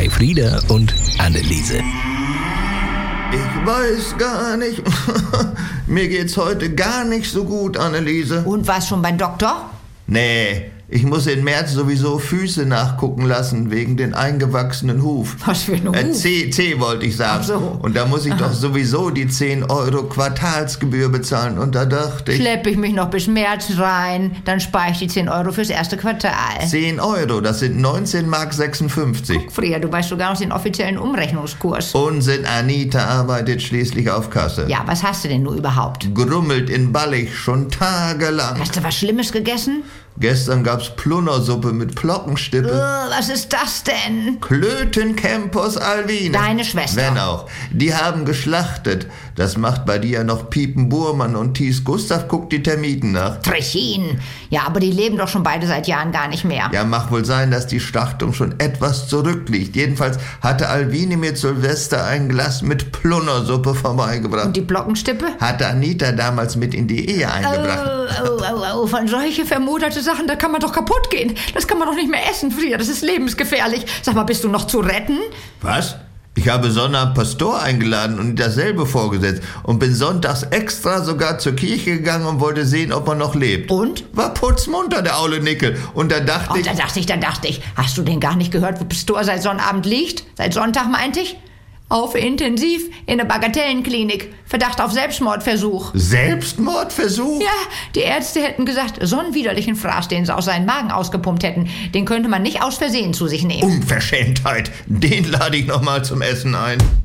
bei Frieda und Anneliese. Ich weiß gar nicht. Mir geht's heute gar nicht so gut, Anneliese. Und warst schon beim Doktor? Nee, ich muss im März sowieso Füße nachgucken lassen, wegen den eingewachsenen Huf. Was für ein Huf? C wollte ich sagen. Ach so. Und da muss ich doch sowieso die 10 € Quartalsgebühr bezahlen. Und da dachte ich... Schlepp ich mich noch bis März rein, dann spare ich die 10 € fürs erste Quartal. 10 €, das sind 19,56 Mark. Frieda, du weißt sogar noch den offiziellen Umrechnungskurs. Unsinn, Anita arbeitet schließlich auf Kasse. Ja, was hast du denn nur überhaupt? Grummelt in Ballig schon tagelang. Hast du was Schlimmes gegessen? Gestern gab's Plunnersuppe mit Plockenstippe. Was ist das denn? Klötencampus Alwine. Deine Schwester. Wenn auch. Die haben geschlachtet. Das macht bei dir noch Piepen Burmann und Thies Gustav guckt die Termiten nach. Trechin. Ja, aber die leben doch schon beide seit Jahren gar nicht mehr. Ja, mag wohl sein, dass die Schlachtung schon etwas zurückliegt. Jedenfalls hatte Alwine mir zu Silvester ein Glas mit Plunnersuppe vorbeigebracht. Und die Plockenstippe? Hatte Anita damals mit in die Ehe eingebracht. Von solche vermutete Sachen, da kann man doch kaputt gehen. Das kann man doch nicht mehr essen, Frieda. Das ist lebensgefährlich. Sag mal, bist du noch zu retten? Was? Ich habe Sonnabend Pastor eingeladen und dasselbe vorgesetzt und bin sonntags extra sogar zur Kirche gegangen und wollte sehen, ob er noch lebt. Und? War putzmunter, der aule Nickel. Und da dachte ich... Da dachte ich. Hast du denn gar nicht gehört, wo Pastor seit Sonnabend liegt? Seit Sonntag, meinte ich? Auf Intensiv in der Bagatellenklinik. Verdacht auf Selbstmordversuch. Selbstmordversuch? Ja, die Ärzte hätten gesagt, so einen widerlichen Fraß, den sie aus seinem Magen ausgepumpt hätten, den könnte man nicht aus Versehen zu sich nehmen. Unverschämtheit. Den lade ich noch mal zum Essen ein.